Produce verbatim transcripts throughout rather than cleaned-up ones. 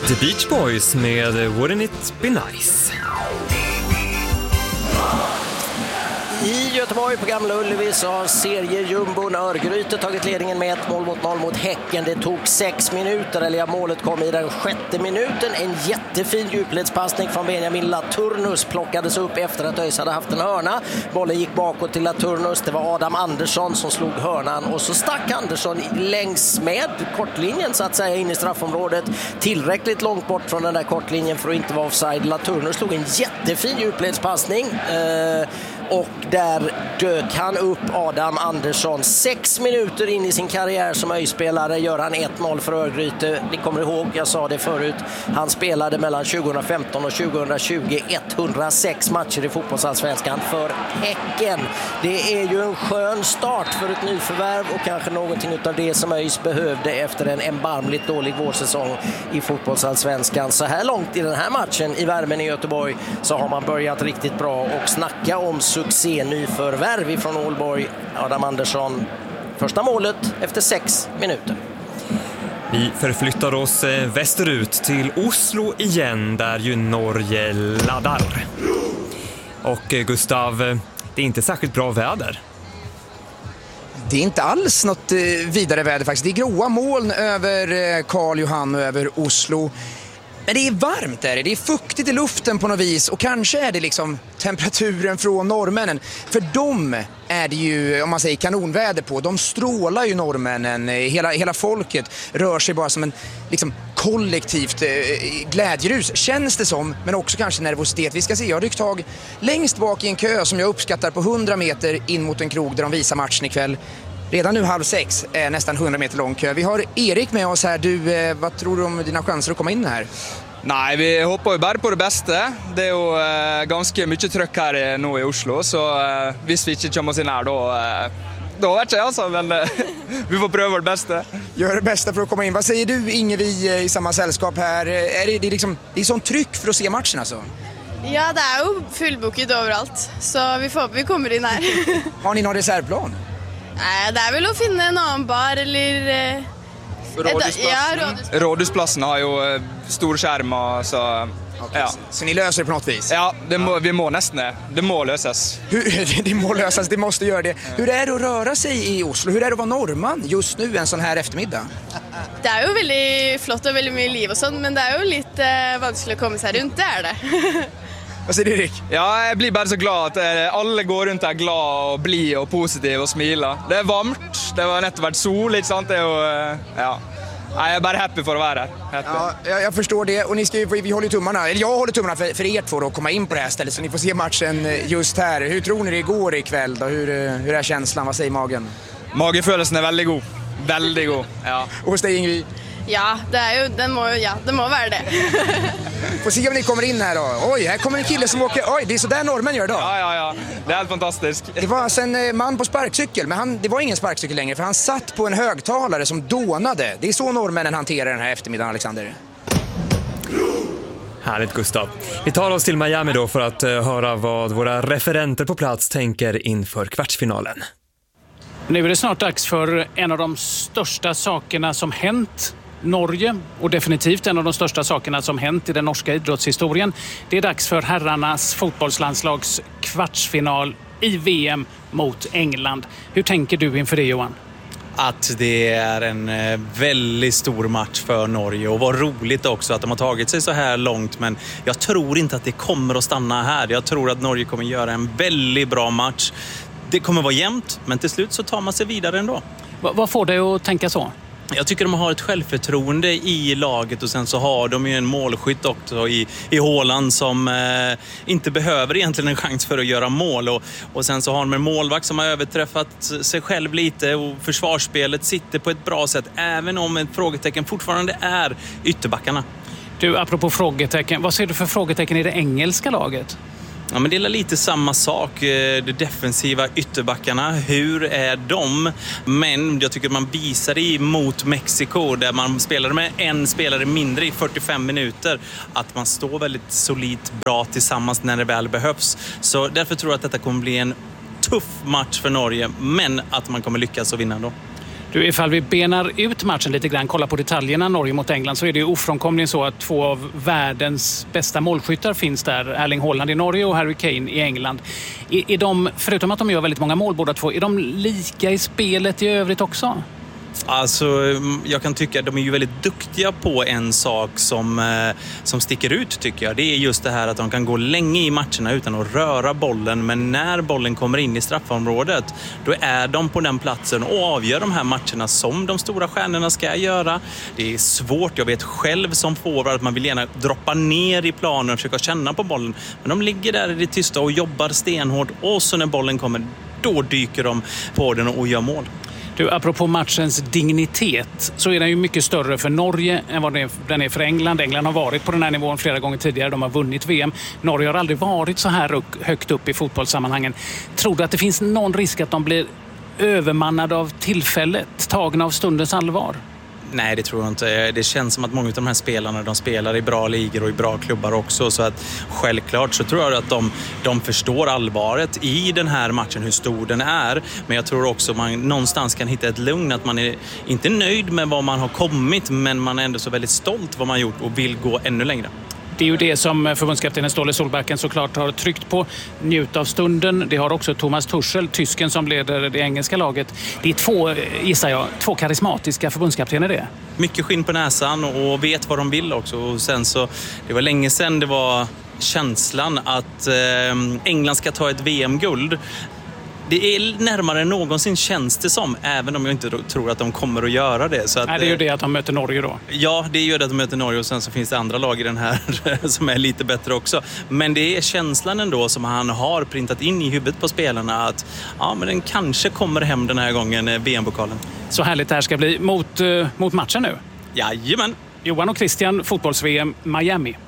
The Beach Boys med Wouldn't It Be Nice. I Göteborg på Gamla Ullevi så har seriejumbon Örgryte tagit ledningen med ett mål mot noll mot Häcken. Det tog sex minuter, eller ja, målet kom i den sjätte minuten. En jättefin djupledspassning från Benjamin Laturnus plockades upp efter att ÖIS hade haft en hörna. Bollen gick bakåt till Laturnus. Det var Adam Andersson som slog hörnan och så stack Andersson längs med kortlinjen så att säga in i straffområdet. Tillräckligt långt bort från den där kortlinjen för att inte vara offside. Laturnus slog en jättefin djupledspassning. Eh, Och där dök han upp Adam Andersson. Sex minuter in i sin karriär som ÖIS-spelare gör han ett noll för Örgryte. Ni kommer ihåg, jag sa det förut. Han spelade mellan tjugohundrafemton och tjugohundratjugo etthundrasex matcher i fotbollsallsvenskan för Häcken. Det är ju en skön start för ett nyförvärv och kanske någonting av det som ÖIS behövde efter en erbarmligt dålig vårsäsong i fotbollsallsvenskan. Så här långt i den här matchen i värmen i Göteborg så har man börjat riktigt bra och snacka om succé nyförvärv från Ålborg. Adam Andersson, första målet efter sex minuter. Vi förflyttar oss västerut till Oslo igen, där ju Norge laddar. Och Gustav, det är inte särskilt bra väder. Det är inte alls något vidare väder faktiskt. Det är gråa moln över Karl Johan och över Oslo. Men det är varmt där, det är fuktigt i luften på något vis och kanske är det liksom temperaturen från norrmännen. För dem är det ju, om man säger kanonväder på, de strålar ju norrmännen, hela, hela folket rör sig bara som en liksom kollektivt eh, glädjerus, känns det som, men också kanske nervositet. Vi ska se, jag har ryckt tag längst bak i en kö som jag uppskattar på hundra meter in mot en krog där de visar matchen ikväll. Redan nu halv sex är nästan hundra meter lång kö. Vi har Erik med oss här. Du, eh, vad tror du om dina chanser att komma in här? Nej, vi hopper ju bara på det bästa. Det är ju eh, ganska mycket tryck här nu i Oslo, så eh, hvis vi inte kommer oss in här då, eh, då vet jag alltså, men eh, vi får pröva det bästa. Gör det bästa för att komma in. Vad säger du, Ingevi, i samma sällskap här? Är det, det, är liksom, det är sån tryck för att se matchen alltså? Ja, det är ju fullbokat överallt, så vi får hoppa vi kommer in här. Har ni någon reservplan? Nej, det är väl att finna en annan bar eller... Eh, Rådhusplassen. Ja, rådhusplassen. Rådhusplassen har ju eh, stor skärm, så... Okay. Ja. Så ni löser det på något vis? Ja, det må, vi må nästan det. Det må lösas. Hur, det må lösas, det måste göra det. Ja. Hur är det att röra sig i Oslo? Hur är det att vara norrman just nu en sån här eftermiddag? Det är ju väldigt flott och väldigt mycket liv och sånt, men det är ju lite eh, vanskligt att komma sig runt, det är det. Vad säger du, Erik? Ja, jag blir bara så glad att alla går runt här glada och bli och positiva och smila. Det är varmt, det var nettopp varit sol, inte sant? Det är, ja. Jag är bara happy för att vara här. Ja, jag, jag förstår det. Och ni ska ju, vi håller tummarna, eller jag håller tummarna för, för er två att komma in på det här stället så ni får se matchen just här. Hur tror ni det går ikväll då? Hur, hur är känslan? Vad säger magen? Magefölelsen är väldigt god. Väldigt god, ja. Och hos dig, Ingrid? Ja, det är ju, den må, ja, det må vara det. Får se om ni kommer in här då. Oj, här kommer en kille som åker... Oj, det är så där norrmän gör då. Ja, ja, ja. Det är helt fantastiskt. Det var alltså en man på sparkcykel, men han, det var ingen sparkcykel längre för han satt på en högtalare som dånade. Det är så norrmännen hanterar den här eftermiddagen, Alexander. Härligt, Gustav. Vi tar oss till Miami då för att uh, höra vad våra referenter på plats tänker inför kvartsfinalen. Nu är det snart dags för en av de största sakerna som hänt Norge och definitivt en av de största sakerna som hänt i den norska idrottshistorien. Det är dags för herrarnas fotbollslandslags kvartsfinal i V M mot England. Hur tänker du inför det, Johan? Att det är en väldigt stor match för Norge och vad roligt också att de har tagit sig så här långt, men jag tror inte att det kommer att stanna här. Jag tror att Norge kommer göra en väldigt bra match. Det kommer vara jämnt, men till slut så tar man sig vidare ändå. V- vad får dig att tänka så? Jag tycker de har ett självförtroende i laget och sen så har de ju en målskytt också i, i Haaland som eh, inte behöver egentligen en chans för att göra mål. Och, och sen så har de en målvakt som har överträffat sig själv lite och försvarsspelet sitter på ett bra sätt även om ett frågetecken fortfarande är ytterbackarna. Du, apropå frågetecken, vad ser du för frågetecken i det engelska laget? Ja, men det är lite samma sak. De defensiva ytterbackarna, hur är de? Men jag tycker man visar det mot Mexiko där man spelade med en spelare mindre i fyrtiofem minuter. Att man står väldigt solidt bra tillsammans när det väl behövs. Så därför tror jag att detta kommer bli en tuff match för Norge, men att man kommer lyckas att vinna då. Du, ifall vi benar ut matchen lite grann, kolla på detaljerna Norge mot England, så är det ju ofrånkomligen så att två av världens bästa målskyttar finns där. Erling Haaland i Norge och Harry Kane i England. Är, är de, förutom att de gör väldigt många mål båda två, är de lika i spelet i övrigt också? Alltså, jag kan tycka att de är ju väldigt duktiga på en sak som, eh, som sticker ut, tycker jag. Det är just det här att de kan gå länge i matcherna utan att röra bollen. Men när bollen kommer in i straffområdet, då är de på den platsen och avgör de här matcherna som de stora stjärnorna ska göra. Det är svårt, jag vet själv som forward att man vill gärna droppa ner i planen och försöka känna på bollen. Men de ligger där i det tysta och jobbar stenhårt, och så när bollen kommer, då dyker de på den och gör mål. Du, apropå matchens dignitet, så är den ju mycket större för Norge än vad den är för England. England har varit på den här nivån flera gånger tidigare. De har vunnit V M. Norge har aldrig varit så här högt upp i fotbollssammanhangen. Tror du att det finns någon risk att de blir övermannade av tillfället, tagna av stundens allvar? Nej, det tror jag inte. Det känns som att många av de här spelarna, de spelar i bra ligor och i bra klubbar också. Så att självklart så tror jag att de, de förstår allvaret i den här matchen, hur stor den är. Men jag tror också att man någonstans kan hitta ett lugn, att man är inte nöjd med vad man har kommit, men man är ändå så väldigt stolt vad man har gjort och vill gå ännu längre. Det är ju det som förbundskaptenen Ståle Solbacken såklart har tryckt på. Njut av stunden. Det har också Thomas Tuchel, tysken som leder det engelska laget. Det är två, gissar jag, två karismatiska förbundskaptener det. Mycket skinn på näsan och vet vad de vill också. Och sen så, det var länge sedan det var känslan att eh, England ska ta ett V M-guld. Det är närmare än någonsin, känns det som, även om jag inte tror att de kommer att göra det. Så att, Nej, det är ju det att de möter Norge då. Ja, det är ju det att de möter Norge, och sen så finns det andra lag i den här som är lite bättre också. Men det är känslan ändå som han har printat in i huvudet på spelarna, att ja, men den kanske kommer hem den här gången, V M-pokalen. Så härligt det här ska bli mot, uh, mot matchen nu. Jajamän. Johan och Christian, fotbolls-V M, Miami.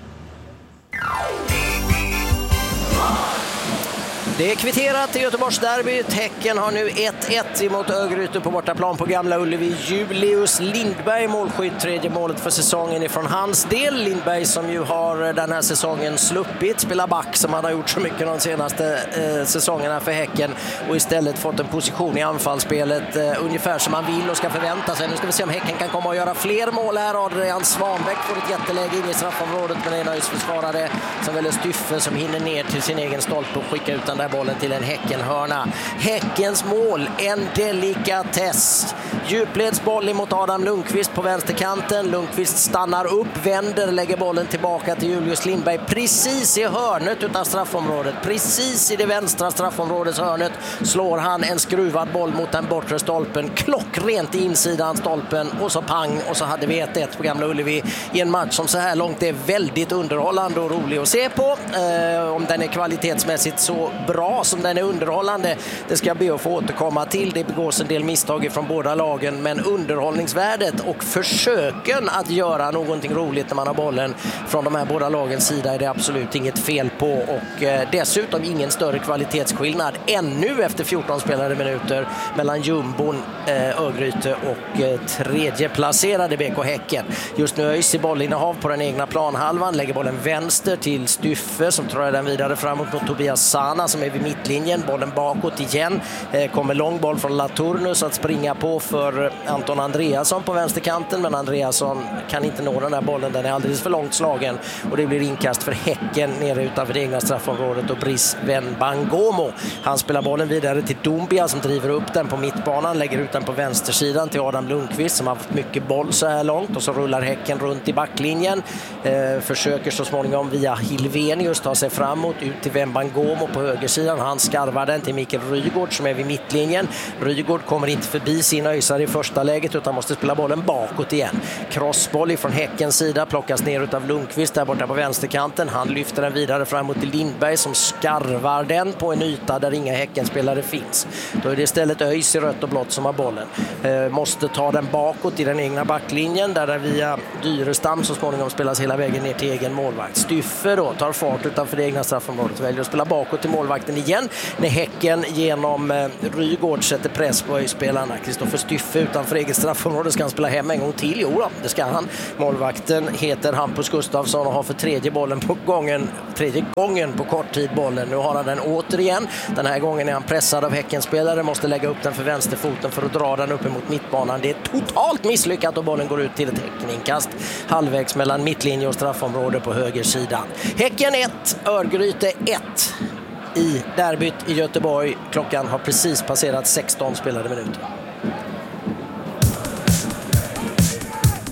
Det är kvitterat i Göteborgsderbyt. Häcken har nu ett ett emot Örgryte på bortaplan på Gamla Ullevi. Julius Lindberg målskytt, tredje målet för säsongen ifrån hans del. Lindberg som ju har den här säsongen sluppit spela back som han har gjort så mycket de senaste eh, säsongerna för Häcken, och istället fått en position i anfallsspelet eh, ungefär som man vill och ska förvänta sig. Nu ska vi se om Häcken kan komma och göra fler mål här. Adrian Svanbäck får ett jätteläge in i straffområdet, men det är nöjesförsvarare som väljer Styffe som hinner ner till sin egen stolpe och skickar ut den där bollen till en Häckenhörna. Häckens mål, en delikatess. Djupledsboll mot Adam Lundqvist på vänsterkanten. Lundqvist stannar upp, vänder, lägger bollen tillbaka till Julius Lindberg precis i hörnet utav straffområdet. Precis i det vänstra straffområdets hörnet slår han en skruvad boll mot den bortre stolpen. Klockrent i insidan stolpen, och så pang, och så hade vi ett ett på Gamla Ullevi i en match som så här långt är väldigt underhållande och rolig att se på. Eh, om den är kvalitetsmässigt så bra som den är underhållande, det ska jag be att få återkomma till. Det begås en del misstag från båda lagen, men underhållningsvärdet och försöken att göra någonting roligt när man har bollen från de här båda lagens sida är det absolut inget fel på, och eh, dessutom ingen större kvalitetsskillnad ännu efter fjorton spelade minuter mellan jumbon eh, Örgryte och eh, tredje placerade B K Häcken. Just nu öjs i bollinnehav på den egna planhalvan, lägger bollen vänster till Styffe som tror den vidare framåt mot Tobias Sana som är vid mittlinjen, bollen bakåt igen, eh, kommer lång boll från Laturnus att springa på för Anton Andreasson på vänsterkanten, men Andreasson kan inte nå den där bollen, den är alldeles för långt slagen, och det blir inkast för Häcken nere utanför det egna straffområdet, och Brice Wenbangomo, han spelar bollen vidare till Doumbia som driver upp den på mittbanan, lägger ut den på vänstersidan till Adam Lundqvist som har haft mycket boll så här långt, och så rullar Häcken runt i backlinjen, eh, försöker så småningom via Hilvenius ta sig framåt ut till Wenbangomo på högersidan, han skarvar den till Mikael Rygård som är vid mittlinjen. Rygård kommer inte förbi sin öjsare i första läget utan måste spela bollen bakåt igen. Crossboll från Häckens sida plockas ner utav Lundqvist där borta på vänsterkanten. Han lyfter den vidare framåt till Lindberg som skarvar den på en yta där inga Häckenspelare finns. Då är det istället öjs i rött och blått som har bollen. Eh, måste ta den bakåt i den egna backlinjen där det via Dyrestam så småningom spelas hela vägen ner till egen målvakt. Styffe då tar fart utanför det egna straffområdet, väljer att spela bakåt till målvakt målvakten igen när Häcken genom eh, Rygård sätter press på spelarna. Kristoffer Styffe utanför eget straffområde. Ska han spela hem en gång till? Jo då, det ska han. Målvakten heter Hampus Gustafsson och har för tredje bollen på gången, tredje gången på kort tid bollen. Nu har han den återigen. Den här gången är han pressad av Häckenspelare, måste lägga upp den för vänsterfoten för att dra den upp emot mittbanan. Det är totalt misslyckat och bollen går ut till ett Häckeninkast halvvägs mellan mittlinje och straffområde på höger sidan. Häcken ett, Örgryte ett i derbyt i Göteborg. Klockan har precis passerat sexton spelade minuter.